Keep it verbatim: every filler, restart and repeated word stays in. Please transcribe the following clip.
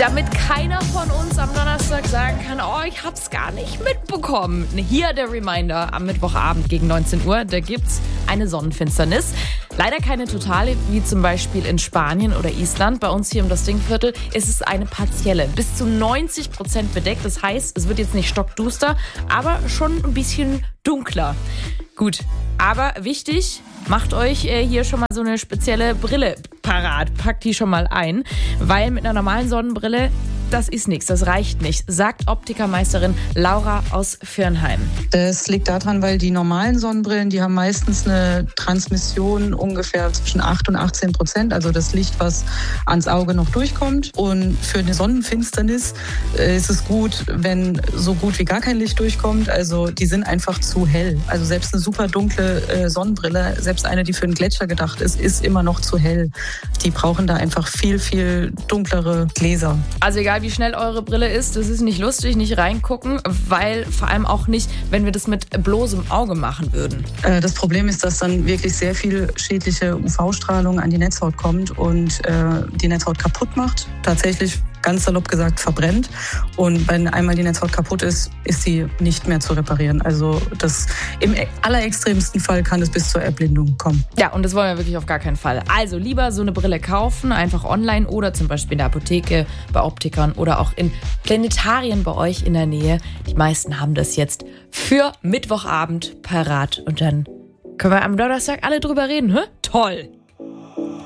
Damit keiner von uns am Donnerstag sagen kann, oh, ich hab's gar nicht mitbekommen. Hier der Reminder am Mittwochabend gegen neunzehn Uhr, da gibt's eine Sonnenfinsternis. Leider keine totale, wie zum Beispiel in Spanien oder Island. Bei uns hier im Das Ding-Viertel ist es eine partielle, bis zu neunzig Prozent bedeckt. Das heißt, es wird jetzt nicht stockduster, aber schon ein bisschen dunkler. Gut, aber wichtig, macht euch äh, hier schon mal so eine spezielle Brille parat. Packt die schon mal ein, weil mit einer normalen Sonnenbrille, das ist nichts, das reicht nicht, sagt Optikermeisterin Laura aus Firnheim. Das liegt daran, weil die normalen Sonnenbrillen, die haben meistens eine Transmission ungefähr zwischen acht und achtzehn Prozent, also das Licht, was ans Auge noch durchkommt. Und für eine Sonnenfinsternis äh, ist es gut, wenn so gut wie gar kein Licht durchkommt. Also die sind einfach zu hell. Also selbst eine super dunkle äh, Sonnenbrille, selbst eine, die für einen Gletscher gedacht ist, ist immer noch zu hell. Die brauchen da einfach viel, viel dunklere Gläser. Also egal wie schnell eure Brille ist, das ist nicht lustig, nicht reingucken, weil vor allem auch nicht, wenn wir das mit bloßem Auge machen würden. Äh, das Problem ist, dass dann wirklich sehr viel schädliche U V-Strahlung an die Netzhaut kommt und äh, die Netzhaut kaputt macht. Tatsächlich, ganz salopp gesagt, verbrennt. Und wenn einmal die Netzhaut kaputt ist, ist sie nicht mehr zu reparieren. Also das, im allerextremsten Fall kann es bis zur Erblindung kommen. Ja, und das wollen wir wirklich auf gar keinen Fall. Also lieber so eine Brille kaufen, einfach online oder zum Beispiel in der Apotheke, bei Optikern oder auch in Planetarien bei euch in der Nähe. Die meisten haben das jetzt für Mittwochabend parat. Und dann können wir am Donnerstag alle drüber reden, hä? Toll!